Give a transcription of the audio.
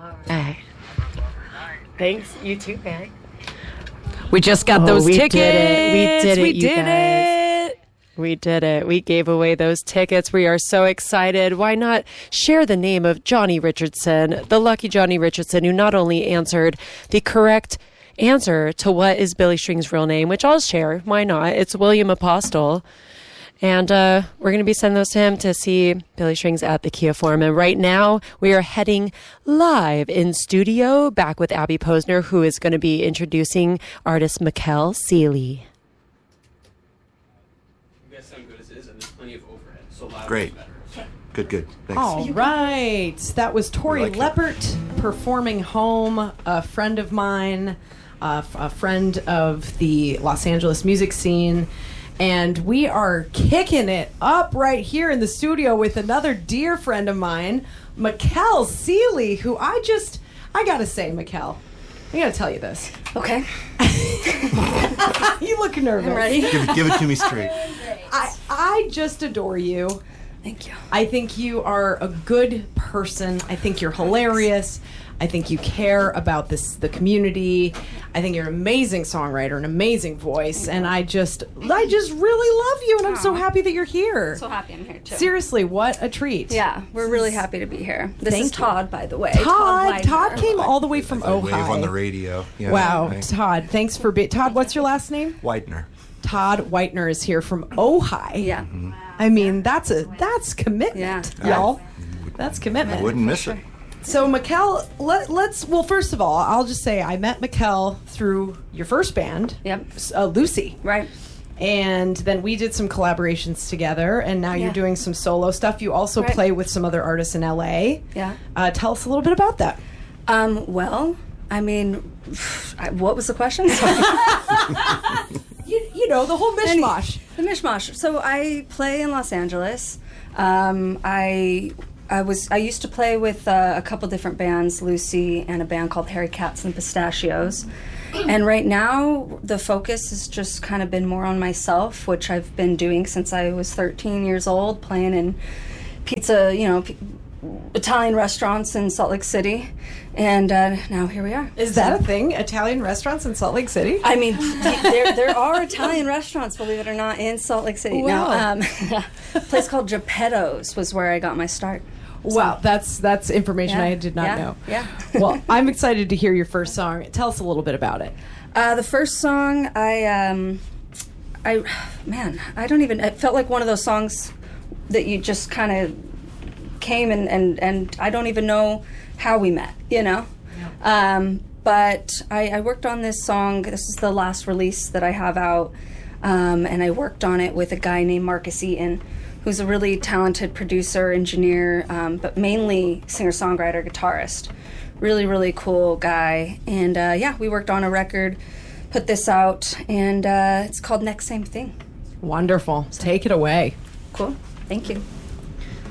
All right. Thanks. You too, man. We just got those tickets. We did it, you did guys. it. We did it. We gave away those tickets. We are so excited. Why not share the name of Johnny Richardson, the lucky Johnny Richardson, who not only answered the correct answer to what is Billy String's real name, which I'll share. Why not? It's William Apostle. And we're going to be sending those to him to see Billy Strings at the Kia Forum. And right now, we are heading live in studio back with Abby Posner, who is going to be introducing artist Mikkel Seeley. You guys sound good as is, and there's plenty of overhead, so loud Great. is better. Good. Thanks. All right. That was Tori like it. Leppert performing Home, a friend of mine, a friend of the Los Angeles music scene. And we are kicking it up right here in the studio with another dear friend of mine, Mikkel Seeley, who I gotta say, Mikkel, I gotta tell you this. Okay. You look nervous. I'm ready. Give it to me straight. I just adore you. Thank you. I think you are a good person. I think you're hilarious. I think you care about the community. I think you're an amazing songwriter, an amazing voice, and I just really love you, and I'm so happy that you're here. So happy I'm here too. Seriously, what a treat. Yeah, we're really happy to be here. This Thank is you. Todd, by the way. Todd Weidner. came all the way from Wave on the Ojai. radio. Yeah, Wow, thanks. Todd, thanks for being. Todd, what's your last name? Widener. Todd Whitener is here from Ojai. Yeah. I mean, that's commitment, Yeah. y'all. That's commitment. I wouldn't miss it. So, Mikkel, let's. Well, first of all, I'll just say I met Mikkel through your first band, Yep. Lucy, Right. and then we did some collaborations together, and now you're Yeah. doing some solo stuff. You also Right. play with some other artists in LA. Yeah. Tell us a little bit about that. Well, I mean, what was the question? You know, the whole mishmash. The mishmash. So I play in Los Angeles. I used to play with a couple different bands, Lucy and a band called Harry Cats and Pistachios. And right now, the focus has just kind of been more on myself, which I've been doing since I was 13 years old, playing in pizza, Italian restaurants in Salt Lake City. And now here we are. Is that a thing? Italian restaurants in Salt Lake City? I mean, there are Italian restaurants, believe it or not, in Salt Lake City. Wow. No, a place called Geppetto's was where I got my start. Wow, that's information I did not know. Yeah. Well, I'm excited to hear your first song. Tell us a little bit about it. The first song, it felt like one of those songs that you just kind of came and I don't even know how we met, but I worked on this song. This is the last release that I have out, and I worked on it with a guy named Marcus Eaton, who's a really talented producer, engineer, but mainly singer-songwriter, guitarist. Really, really cool guy. And we worked on a record, put this out, and it's called Next Same Thing. Wonderful. Take it away. Cool. Thank you.